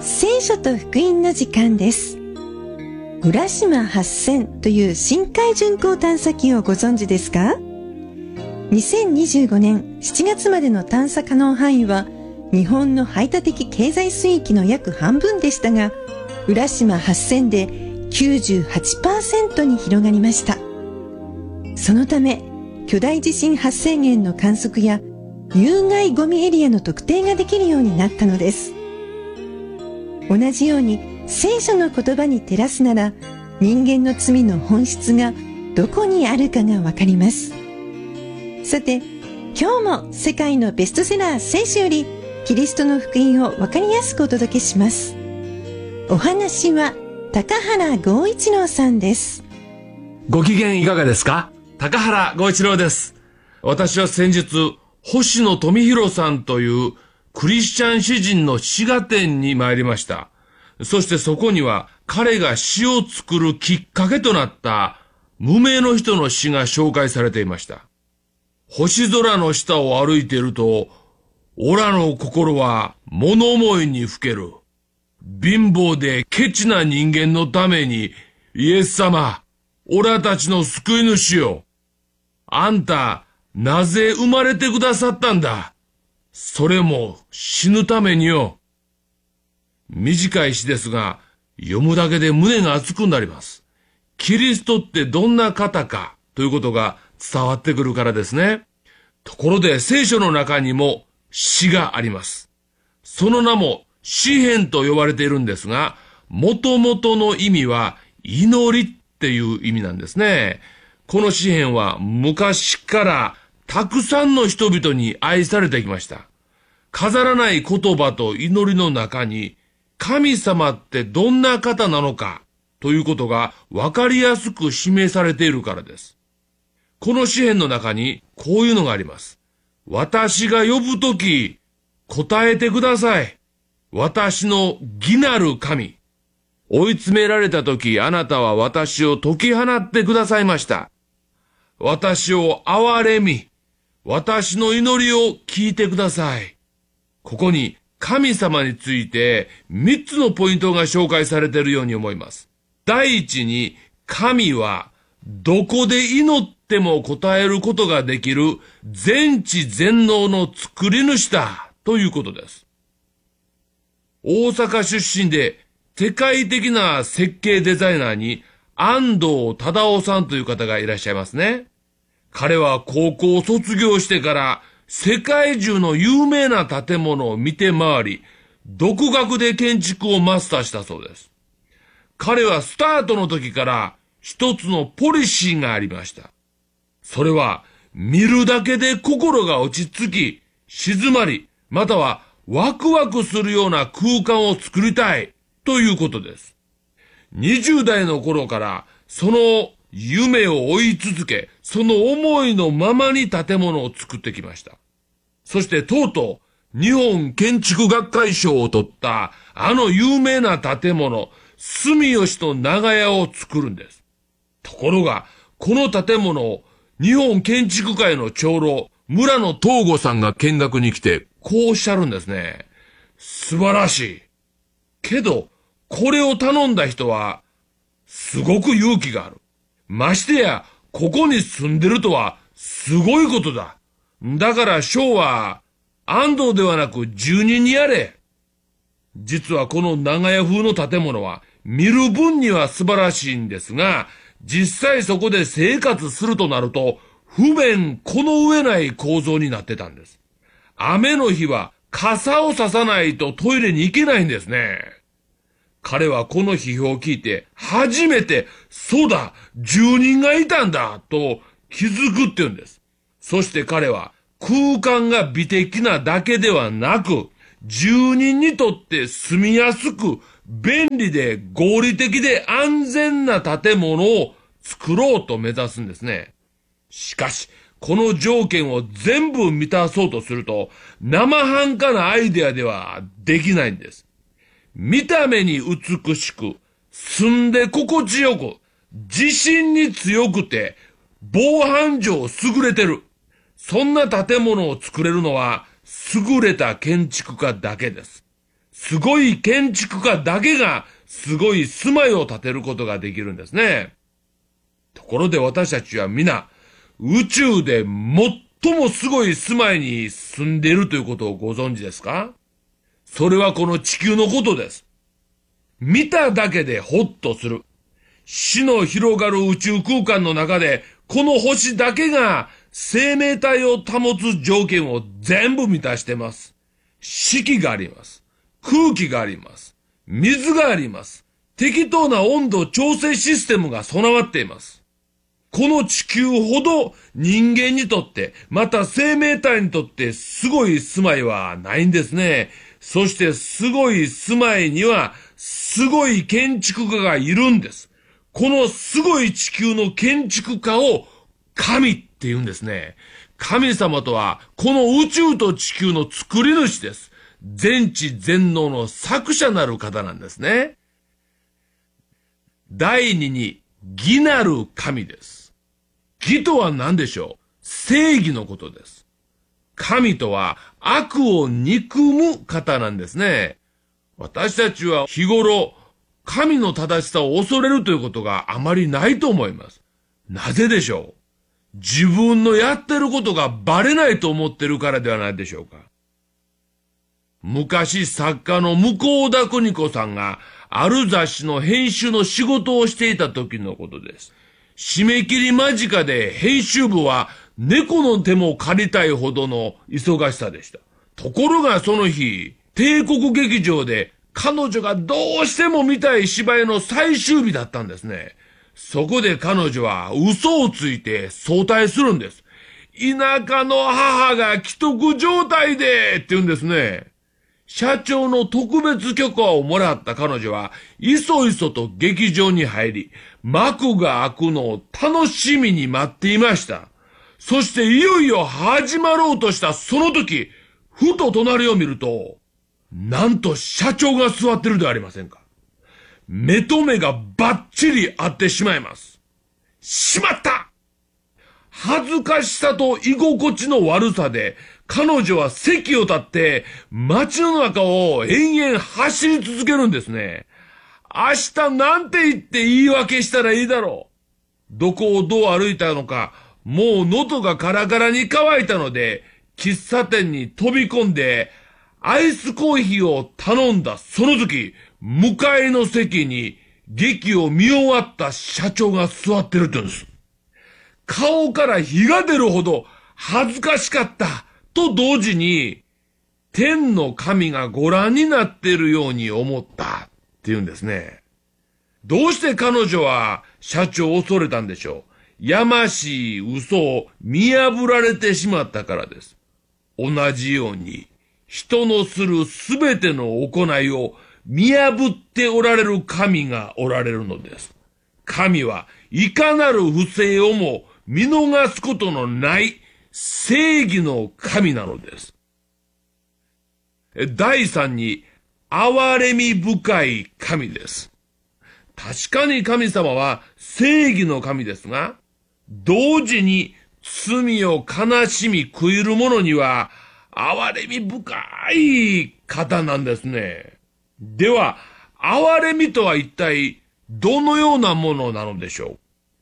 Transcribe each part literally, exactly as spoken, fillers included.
聖書と福音の時間です。浦島はっせんという深海巡航探査機をご存知ですか？にせんにじゅうごねんしちがつまでの探査可能範囲は日本の排他的経済水域の約半分でしたが、浦島はっせんで きゅうじゅうはちパーセント に広がりました。そのため巨大地震発生源の観測や有害ゴミエリアの特定ができるようになったのです。同じように聖書の言葉に照らすなら、人間の罪の本質がどこにあるかがわかります。さて、今日も世界のベストセラー聖書よりキリストの福音をわかりやすくお届けします。お話は高原剛一郎さんです。 ご機嫌いかがですか？高原剛一郎です。私は先日、星野富弘さんというクリスチャン詩人の詩画展に参りました。そしてそこには彼が詩を作るきっかけとなった無名の人の詩が紹介されていました。星空の下を歩いていると、オラの心は物思いにふける。貧乏でケチな人間のために、イエス様、オラたちの救い主よ。あんた、なぜ生まれてくださったんだ。それも死ぬためによ。短い詩ですが、読むだけで胸が熱くなります。キリストってどんな方かということが伝わってくるからですね。ところで聖書の中にも詩があります。その名も詩篇と呼ばれているんですが、元々の意味は祈りっていう意味なんですね。この詩篇は昔からたくさんの人々に愛されてきました。飾らない言葉と祈りの中に、神様ってどんな方なのかということがわかりやすく示されているからです。この詩篇の中にこういうのがあります。私が呼ぶとき、答えてください。私の義なる神。追い詰められたとき、あなたは私を解き放ってくださいました。私を憐れみ、私の祈りを聞いてください。ここに神様について三つのポイントが紹介されているように思います。第一に、神はどこで祈っても答えることができる全知全能の作り主だということです。大阪出身で世界的な設計デザイナーに安藤忠雄さんという方がいらっしゃいますね。彼は高校を卒業してから世界中の有名な建物を見て回り、独学で建築をマスターしたそうです。彼はスタートの時から一つのポリシーがありました。それは見るだけで心が落ち着き、静まり、またはワクワクするような空間を作りたいということです。にじゅう代の頃からその夢を追い続け、その思いのままに建物を作ってきました。そしてとうとう日本建築学会賞を取ったあの有名な建物、住吉と長屋を作るんです。ところが、この建物を日本建築界の長老、村野東吾さんが見学に来て、こうおっしゃるんですね。素晴らしい。けど、これを頼んだ人は、すごく勇気がある。ましてや、ここに住んでるとは、すごいことだ。だから賞は、安藤ではなく住人にやれ。実はこの長屋風の建物は、見る分には素晴らしいんですが、実際そこで生活するとなると、不便この上ない構造になってたんです。雨の日は傘をささないとトイレに行けないんですね。彼はこの批評を聞いて、初めて、そうだ、住人がいたんだ、と気づくって言うんです。そして彼は、空間が美的なだけではなく、住人にとって住みやすく、便利で合理的で安全な建物を作ろうと目指すんですね。しかし、この条件を全部満たそうとすると、生半可なアイデアではできないんです。見た目に美しく、住んで心地よく、地震に強くて、防犯上優れてる。そんな建物を作れるのは、優れた建築家だけです。 すごい建築家だけがすごい住まいを建てることができるんですね。ところで私たちは皆、宇宙で最もすごい住まいに住んでいるということをご存知ですか？それはこの地球のことです。見ただけでホッとする。死の広がる宇宙空間の中で、この星だけが生命体を保つ条件を全部満たしています。四季があります。空気があります。水があります。適当な温度調整システムが備わっています。この地球ほど人間にとって、また生命体にとってすごい住まいはないんですね。そしてすごい住まいにはすごい建築家がいるんです。このすごい地球の建築家を神って言うんですね。神様とはこの宇宙と地球の作り主です。全知全能の作者なる方なんですね。第二に義なる神です。義とは何でしょう？正義のことです。神とは悪を憎む方なんですね。私たちは日頃、神の正しさを恐れるということがあまりないと思います。なぜでしょう？自分のやってることがバレないと思ってるからではないでしょうか。昔作家の向田邦子さんがある雑誌の編集の仕事をしていた時のことです。締め切り間近で編集部は猫の手も借りたいほどの忙しさでした。ところがその日、帝国劇場で彼女がどうしても見たい芝居の最終日だったんですね。そこで彼女は嘘をついて早退するんです。田舎の母が既得状態でって言うんですね。社長の特別許可をもらった彼女は、いそいそと劇場に入り、幕が開くのを楽しみに待っていました。そしていよいよ始まろうとしたその時、ふと隣を見ると、なんと社長が座ってるではありませんか。目と目がバッチリ合ってしまいます。しまった！恥ずかしさと居心地の悪さで、彼女は席を立って街の中を延々走り続けるんですね。明日なんて言って言い訳したらいいだろう。どこをどう歩いたのか、もう喉がカラカラに乾いたので、喫茶店に飛び込んで、アイスコーヒーを頼んだその時、向かいの席に劇を見終わった社長が座ってるって言うんです。顔から火が出るほど恥ずかしかったと同時に、天の神がご覧になっているように思ったって言うんですね。どうして彼女は社長を恐れたんでしょう。やましい嘘を見破られてしまったからです。同じように、人のするすべての行いを見破っておられる神がおられるのです。神はいかなる不正をも見逃すことのない正義の神なのです。第三に、憐れみ深い神です。確かに神様は正義の神ですが、同時に罪を悲しみ悔いる者には憐れみ深い方なんですね。では、憐れみとは一体どのようなものなのでしょう。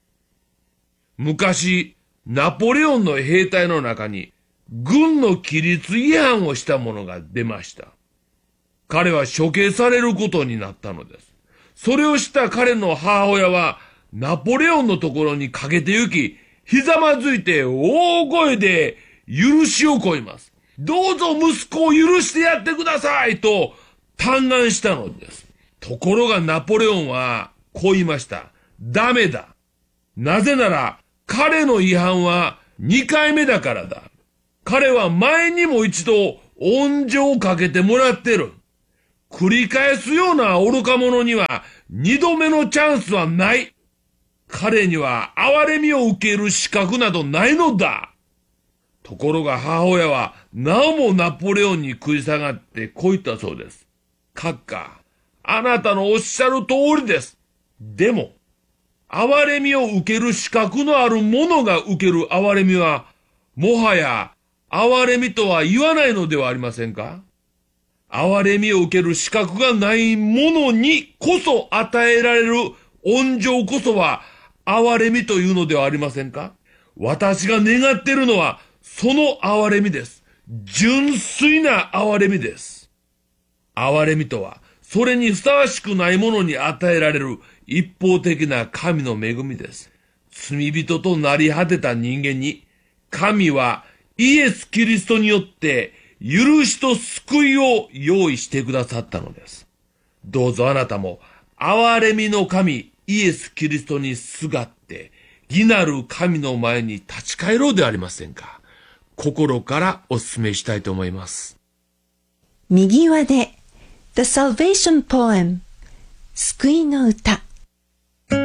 昔、ナポレオンの兵隊の中に軍の規律違反をした者が出ました。彼は処刑されることになったのです。それを知った彼の母親はナポレオンのところにかけて行き、ひざまずいて大声で許しを請います。どうぞ息子を許してやってくださいと嘆願したのです。ところがナポレオンはこう言いました。ダメだ。なぜなら彼の違反はにかいめだからだ。彼は前にも一度恩情をかけてもらってる。繰り返すような愚か者には二度目のチャンスはない。彼には憐れみを受ける資格などないのだ。ところが母親はなおもナポレオンに食い下がってこう言ったそうです。閣下、あなたのおっしゃる通りです。でも、憐れみを受ける資格のある者が受ける憐れみは、もはや憐れみとは言わないのではありませんか？ 憐れみを受ける資格がない者にこそ与えられる恩情こそは憐れみというのではありませんか？私が願っているのはその憐れみです。純粋な憐れみです。憐れみとは、それにふさわしくないものに与えられる一方的な神の恵みです。罪人となり果てた人間に、神はイエス・キリストによって許しと救いを用意してくださったのです。どうぞあなたも憐れみの神イエス・キリストにすがって義なる神の前に立ち返ろうではありませんか。心からお勧めしたいと思います。 右輪で The Salvation Poem 救いの歌。